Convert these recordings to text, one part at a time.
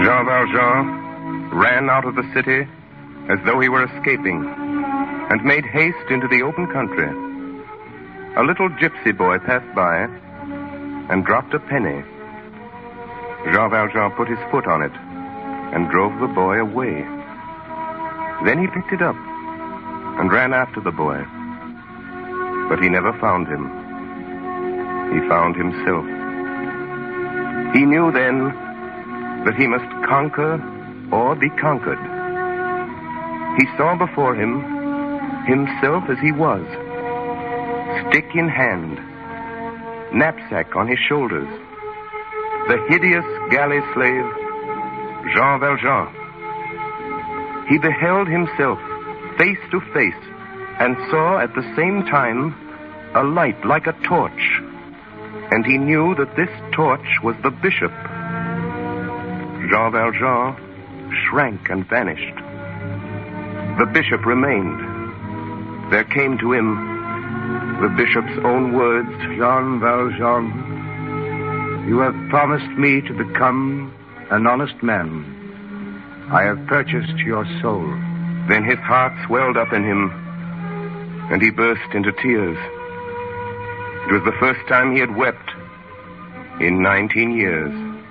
Jean Valjean ran out of the city as though he were escaping and made haste into the open country. A little gypsy boy passed by and dropped a penny. Jean Valjean put his foot on it and drove the boy away. Then he picked it up and ran after the boy. But he never found him. He found himself. He knew then that he must conquer or be conquered. He saw before him himself as he was, stick in hand, knapsack on his shoulders, the hideous galley slave, Jean Valjean. He beheld himself face to face and saw at the same time a light like a torch, and he knew that this torch was the bishop. Jean Valjean shrank and vanished. The bishop remained. There came to him the bishop's own words. Jean Valjean, you have promised me to become an honest man. I have purchased your soul. Then his heart swelled up in him, and he burst into tears. It was the first time he had wept in 19 years.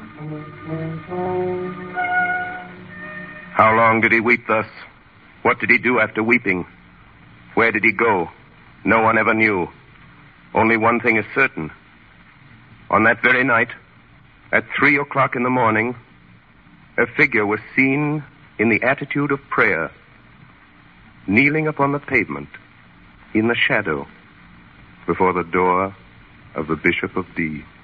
How long did he weep thus? What did he do after weeping? Where did he go? No one ever knew. Only one thing is certain. On that very night, at 3 o'clock in the morning, a figure was seen in the attitude of prayer, kneeling upon the pavement, in the shadow, before the door of the Bishop of D.